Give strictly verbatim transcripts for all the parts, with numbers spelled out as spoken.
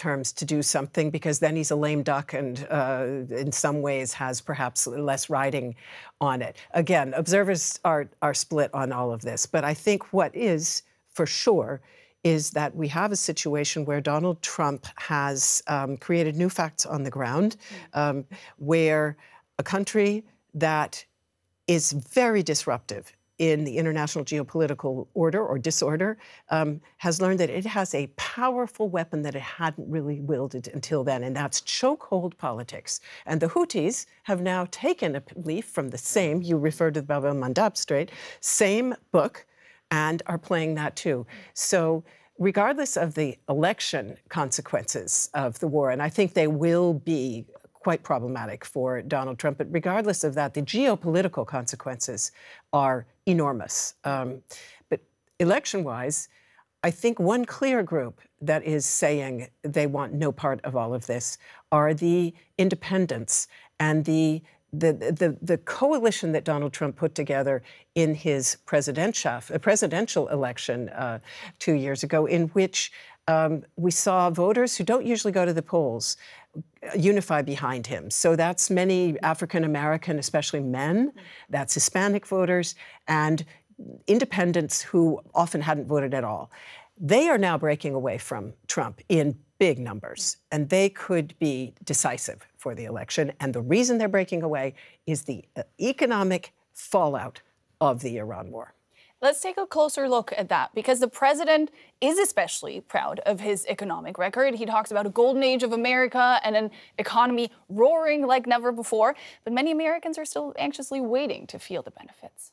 midterms to do something, because then he's a lame duck and uh, in some ways has perhaps less riding on it. Again, observers are, are split on all of this. But I think what is for sure is that we have a situation where Donald Trump has um, created new facts on the ground, um, where a country that is very disruptive in the international geopolitical order or disorder um, has learned that it has a powerful weapon that it hadn't really wielded until then, and that's chokehold politics. And the Houthis have now taken a leaf from the same, you referred to the Bab el-Mandab Strait, same book, and are playing that too. So regardless of the election consequences of the war, and I think they will be quite problematic for Donald Trump, but regardless of that, the geopolitical consequences are enormous. Um, but election-wise, I think one clear group that is saying they want no part of all of this are the independents and the The, the, the coalition that Donald Trump put together in his presidential, presidential election uh, two years ago, in which um, we saw voters who don't usually go to the polls unify behind him. So that's many African-American, especially men, that's Hispanic voters, and independents who often hadn't voted at all. They are now breaking away from Trump in big numbers, and they could be decisive for the election. And the reason they're breaking away is the economic fallout of the Iran war. Let's take a closer look at that, because the president is especially proud of his economic record. He talks about a golden age of America and an economy roaring like never before. But many Americans are still anxiously waiting to feel the benefits.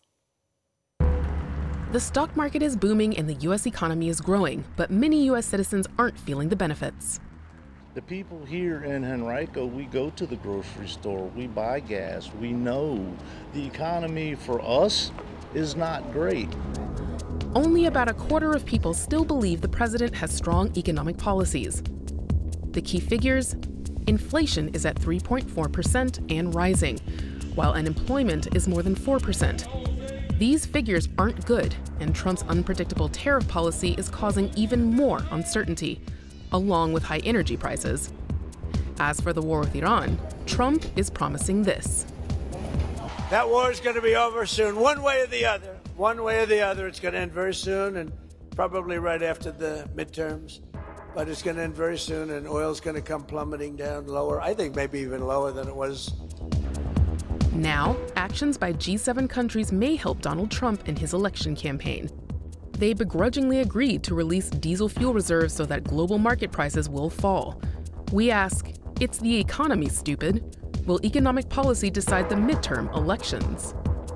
The stock market is booming and the U S economy is growing, but many U S citizens aren't feeling the benefits. The people here in Henrico, we go to the grocery store, we buy gas, we know the economy for us is not great. Only about a quarter of people still believe the president has strong economic policies. The key figures: inflation is at three point four percent and rising, while unemployment is more than four percent. These figures aren't good, and Trump's unpredictable tariff policy is causing even more uncertainty, along with high energy prices. As for the war with Iran, Trump is promising this. That war is going to be over soon, one way or the other. One way or the other, it's going to end very soon, and probably right after the midterms. But it's going to end very soon, and oil's going to come plummeting down lower. I think maybe even lower than it was. Now, actions by G seven countries may help Donald Trump in his election campaign. They begrudgingly agreed to release diesel fuel reserves so that global market prices will fall. We ask, it's the economy, stupid. Will economic policy decide the midterm elections?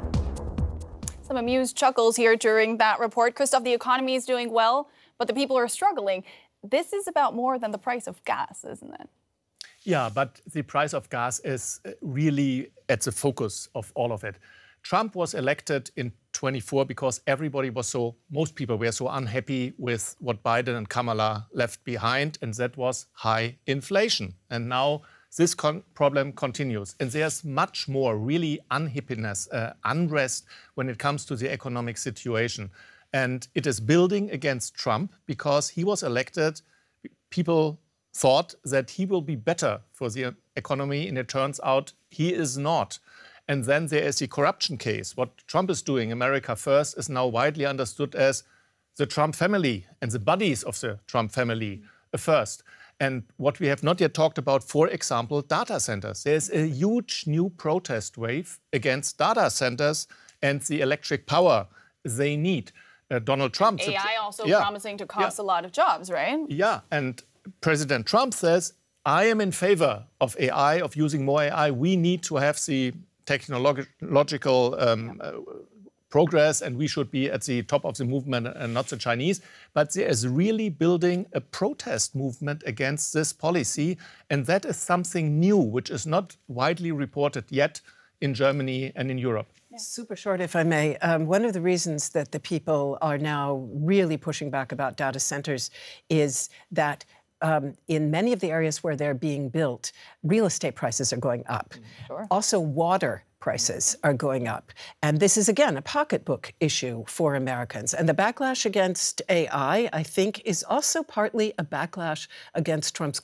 Some amused chuckles here during that report. Christoph, the economy is doing well, but the people are struggling. This is about more than the price of gas, isn't it? Yeah, but the price of gas is really at the focus of all of it. Trump was elected in twenty-four because everybody was so, most people were so unhappy with what Biden and Kamala left behind, and that was high inflation. And now this con problem continues. And there's much more really unhappiness, uh, unrest when it comes to the economic situation. And it is building against Trump because he was elected. People thought that he will be better for the economy, and it turns out he is not. And then there is the corruption case. What Trump is doing, America First, is now widely understood as the Trump family and the buddies of the Trump family first. And what we have not yet talked about, for example, data centers. There's a huge new protest wave against data centers and the electric power they need. Uh, Donald Trump... A I also yeah, promising to cost yeah. a lot of jobs, right? Yeah, and President Trump says, I am in favor of A I, of using more A I. We need to have the technological um, uh, progress, and we should be at the top of the movement and not the Chinese. But there is really building a protest movement against this policy, and that is something new, which is not widely reported yet in Germany and in Europe. Yeah. Super short, if I may. Um, one of the reasons that the people are now really pushing back about data centers is that Um, in many of the areas where they're being built, real estate prices are going up. Sure. Also, water prices are going up. And this is, again, a pocketbook issue for Americans. And the backlash against A I, I think, is also partly a backlash against Trump's